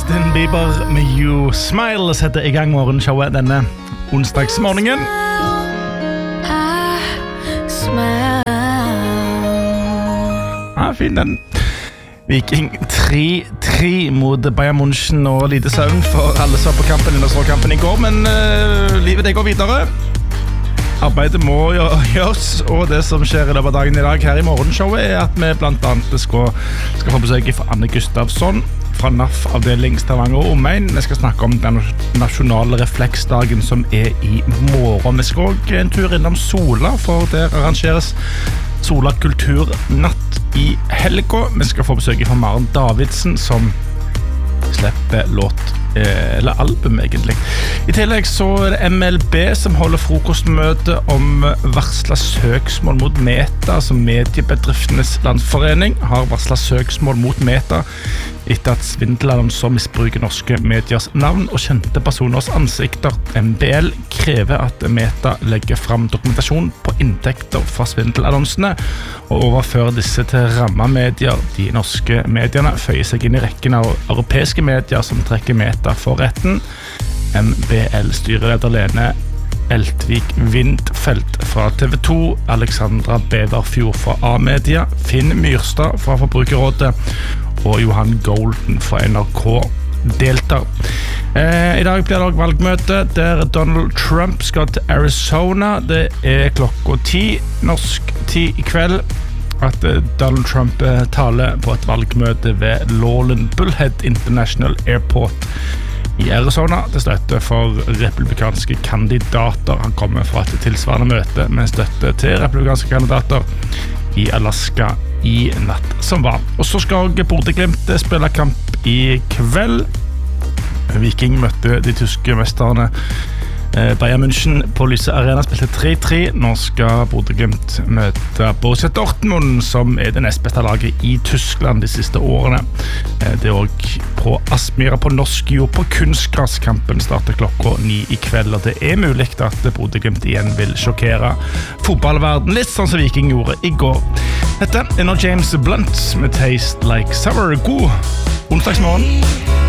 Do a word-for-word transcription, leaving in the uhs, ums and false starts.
Justin Bieber med You Smile setter i gang morgenshowet denne onsdagsmorgenen. Ja, fin den. Viking tre tre mot Bayern München og lite søvn for alle som var på kampen under så kampen i går, men uh, livet det går videre. Arbeidet må gjøres, og det som skjer i løpet av dagen i dag her i morgenshowet er at vi blant annet skal, skal få besøk fra Anne Gustavsson fra N A F-avdeling Stavanger og omegn. Vi skal snakke om den nasjonale refleksdagen som er i morgen. Vi skal også en tur innom Sola, for der arrangeres Sola Kulturnatt i helga. Vi skal få besøk fra Maren Davidsen som slipper låt eller album egentlig. I tillegg så er det M L B som holder frokostmøte om varslet søksmål mot Meta, som Mediebedriftenes Landsforening har varslet søksmål mot Meta etter at svindelannonser misbruker norske mediers navn og kjente personers ansikter. M B L krever at Meta legger frem dokumentasjon på inntekter fra svindelannonsene og overfører disse til rammet medier. De norske medierne føyer seg inn i rekken av europeiske medier som trekker Meta for retten. M B L-styreleder Lene Eltvik Vindfeldt fra T V to, Alexandra Beverfjord fra A-media, Finn Myrstad fra Forbrukerrådet og Johan Golden fra N R K deltar. Eh, I dag blir det også valgmøte der Donald Trump skal til Arizona. Det er klokka ti norsk tid i kveld at Donald Trump taler på et valgmøte ved Lawland Bullhead International Airport i Arizona til støtte for republikanske kandidater. Han kommer fra et tilsvarende møte med støtte til republikanske kandidater i Alaska i natt som var. Og så skal Bodø/Glimt spille kamp i kveld. Viking møtte de tyske mesterne Bayern München på Lyse Arena, spilte tre tre. Nå skal Bodø/Glimt møte Borussia Dortmund, som er det nestbeste laget i Tyskland de siste årene. Det er også på Aspmyra på norsk jord på kunstgraskampen starter klokka ni i kveld, og det er mulig at Bodø/Glimt igjen vil sjokkere fotballverden, litt sånn som Viking gjorde i går. Dette er nå James Blunt med Taste Like Summer. God onsdagsmorgen.